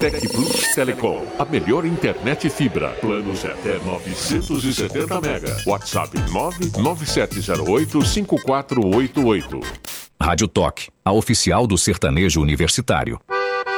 Tec Plus Telecom, a melhor internet fibra. Planos até 970 mega. WhatsApp 99708-5488. Rádio Toque, a oficial do sertanejo universitário.